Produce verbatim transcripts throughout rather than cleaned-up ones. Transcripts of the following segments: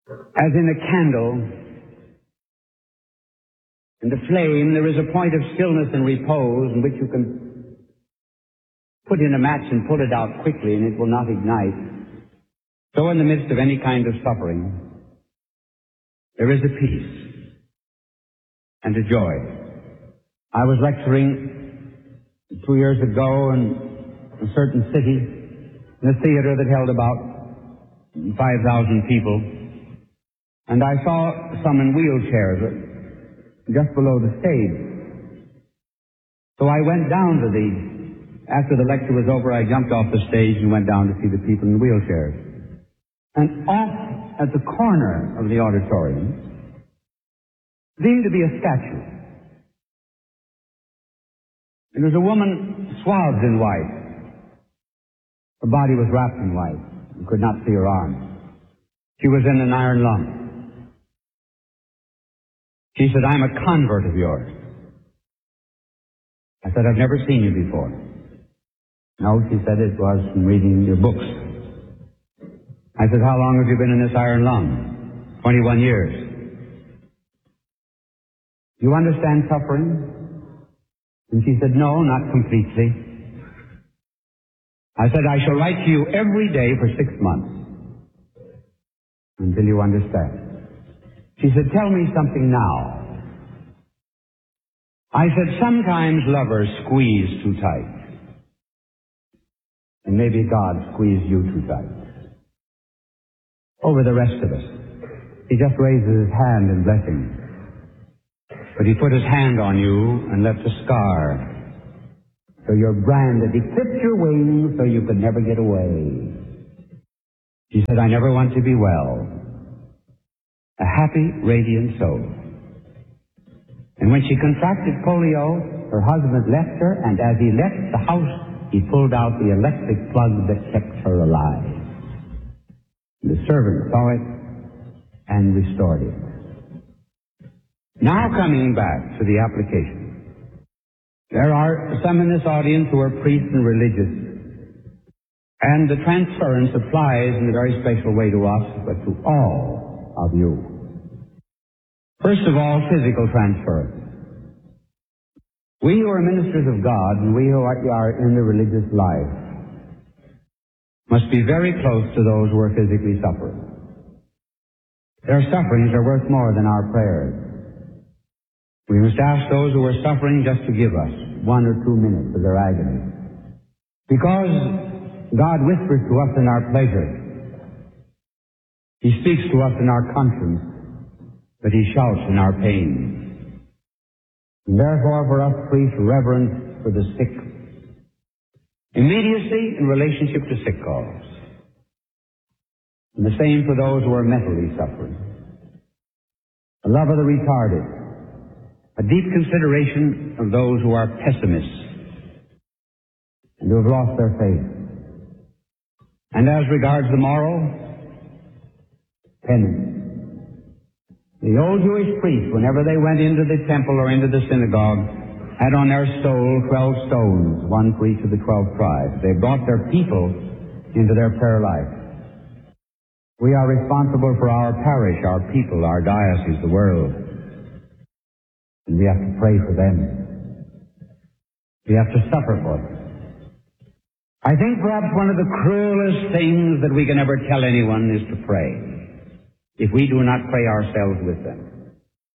As in a candle, in the flame, there is a point of stillness and repose in which you can put in a match and pull it out quickly and it will not ignite. So in the midst of any kind of suffering, there is a peace and a joy. I was lecturing two years ago in a certain city, in a theater that held about five thousand people, and I saw some in wheelchairs just below the stage. So I went down to the, after the lecture was over, I jumped off the stage and went down to see the people in wheelchairs. And off at the corner of the auditorium seemed to be a statue. It was a woman swathed in white. Her body was wrapped in white. You could not see her arms. She was in an iron lung. She said, "I'm a convert of yours." I said, "I've never seen you before." "No," she said, "it was from reading your books." I said, "How long have you been in this iron lung?" twenty-one years. "You understand suffering?" And she said, "No, not completely." I said, "I shall write to you every day for six months until you understand." She said, "Tell me something now." I said, "Sometimes lovers squeeze too tight. And maybe God squeezed you too tight. Over the rest of us, he just raises his hand in blessing. But he put his hand on you and left a scar. So you're branded. He clipped your wings so you could never get away." She said, "I never want to be well. A happy, radiant soul." And when she contracted polio, her husband left her, and as he left the house, he pulled out the electric plug that kept her alive. The servant saw it and restored it. Now coming back to the application. There are some in this audience who are priests and religious, and the transference applies in a very special way to us, but to all of you. First of all, physical transference. We who are ministers of God and we who are in the religious life must be very close to those who are physically suffering. Their sufferings are worth more than our prayers. We must ask those who are suffering just to give us one or two minutes of their agony. Because God whispers to us in our pleasure. He speaks to us in our conscience, but he shouts in our pain. And therefore, for us priests, reverence for the sick. Immediacy in relationship to sick calls. And the same for those who are mentally suffering. A love of the retarded. A deep consideration of those who are pessimists and who have lost their faith. And as regards the moral, penance. The old Jewish priests, whenever they went into the temple or into the synagogue, had on their stole twelve stones, one for each of the twelve tribes. They brought their people into their prayer life. We are responsible for our parish, our people, our diocese, the world. And we have to pray for them. We have to suffer for them. I think perhaps one of the cruelest things that we can ever tell anyone is to pray, if we do not pray ourselves with them.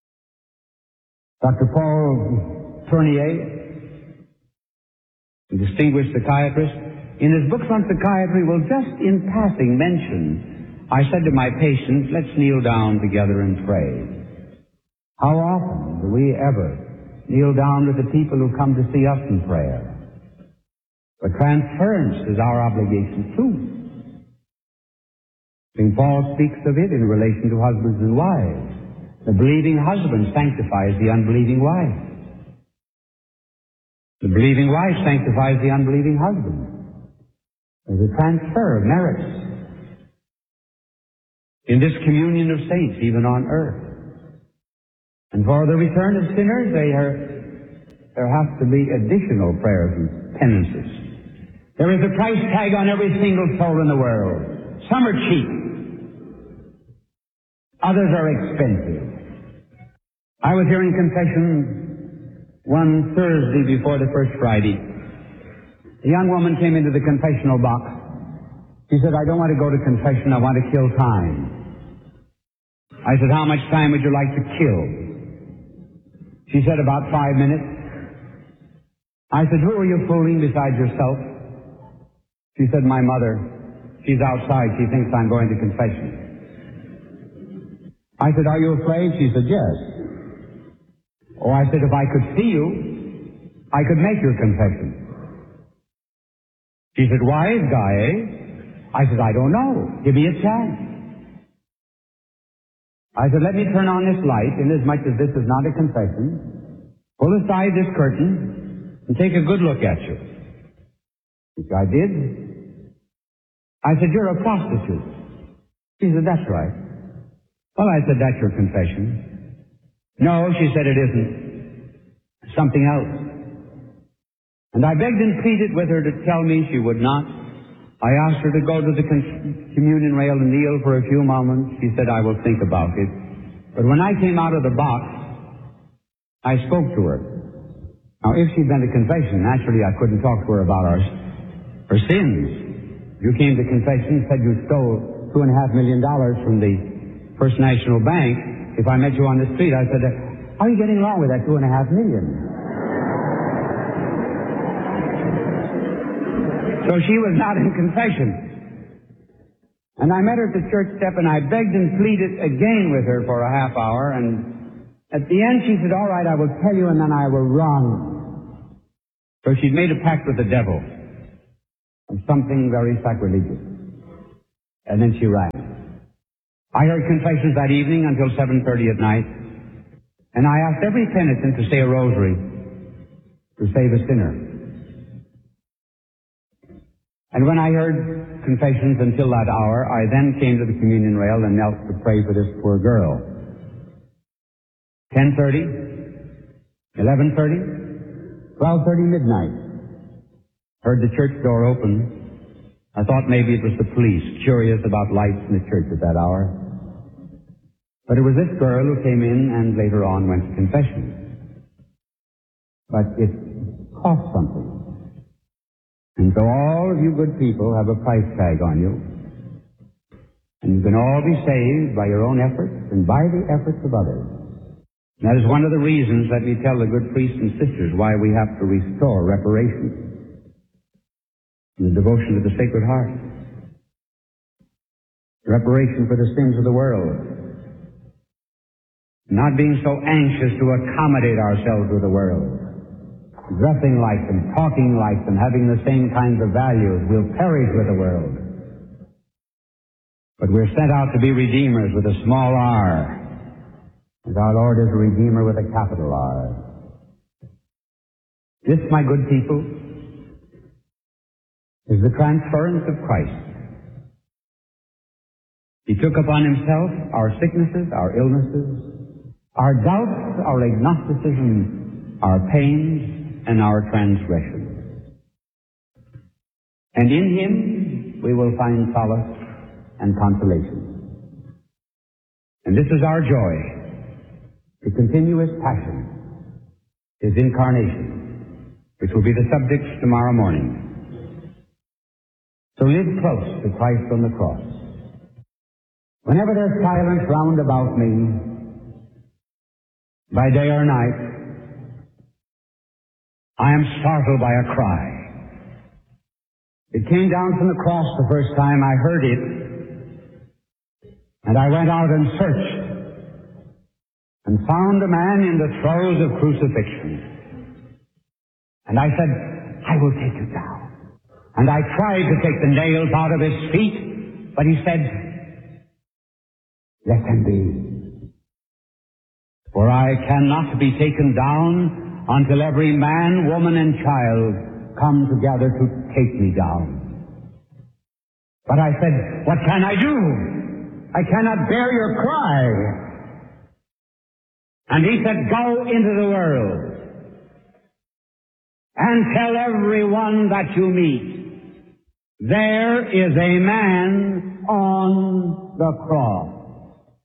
Doctor Paul Tournier, a distinguished psychiatrist, in his books on psychiatry will just in passing mention, I said to my patients, let's kneel down together and pray. How often do we ever kneel down with the people who come to see us in prayer? But transference is our obligation too. Saint Paul speaks of it in relation to husbands and wives. The believing husband sanctifies the unbelieving wife. The believing wife sanctifies the unbelieving husband. There's a transfer of merits in this communion of saints, even on earth. And for the return of sinners, they are, there has to be additional prayers and penances. There is a price tag on every single soul in the world. Some are cheap. Others are expensive. I was hearing confession one Thursday before the first Friday. A young woman came into the confessional box. She said, I don't want to go to confession, I want to kill time. I said, how much time would you like to kill? She said, about five minutes. I said, who are you fooling besides yourself? She said, my mother. She's outside. She thinks I'm going to confession. I said, are you afraid? She said, yes. Oh, I said, if I could see you, I could make your confession. She said, wise guy, eh? I said, I don't know. Give me a chance. I said, let me turn on this light, inasmuch as this is not a confession. Pull aside this curtain and take a good look at you. Which I did. I said, you're a prostitute. She said, that's right. Well, I said, that's your confession. No, she said, it isn't. Something else. And I begged and pleaded with her to tell me. She would not. I asked her to go to the con- communion rail and kneel for a few moments. She said, I will think about it. But when I came out of the box, I spoke to her. Now, if she'd been to confession, naturally I couldn't talk to her about our, her sins. You came to confession, said you stole two and a half million dollars from the First National Bank. If I met you on the street, I said, how are you getting along with that two and a half million? So she was not in confession. And I met her at the church step, and I begged and pleaded again with her for a half hour, and at the end she said, all right, I will tell you, and then I will run. So she'd made a pact with the devil of something very sacrilegious. And then she ran. I heard confessions that evening until seven thirty at night, and I asked every penitent to say a rosary to save a sinner. And when I heard confessions until that hour, I then came to the communion rail and knelt to pray for this poor girl. ten thirty, eleven thirty, twelve thirty, midnight. Heard the church door open. I thought maybe it was the police, curious about lights in the church at that hour. But it was this girl who came in and later on went to confession. But it cost something. And so all of you good people have a price tag on you. And you can all be saved by your own efforts and by the efforts of others. And that is one of the reasons, let me tell the good priests and sisters, why we have to restore reparation and the devotion to the Sacred Heart. Reparation for the sins of the world. Not being so anxious to accommodate ourselves with the world. Dressing like them, talking like them, having the same kinds of values. We'll perish with the world. But we're sent out to be redeemers with a small r. And our Lord is a redeemer with a capital R. This, my good people, is the transference of Christ. He took upon himself our sicknesses, our illnesses, our doubts, our agnosticism, our pains, and our transgressions. And in him we will find solace and consolation. And this is our joy, to continue his passion, his incarnation, which will be the subject tomorrow morning. So live close to Christ on the cross. Whenever there's silence round about me, by day or night, I am startled by a cry. It came down from the cross the first time I heard it, and I went out and searched and found a man in the throes of crucifixion. And I said, I will take you down. And I tried to take the nails out of his feet, but he said, let them be. For I cannot be taken down until every man, woman, and child come together to take me down. But I said, what can I do? I cannot bear your cry. And he said, go into the world and tell everyone that you meet, there is a man on the cross.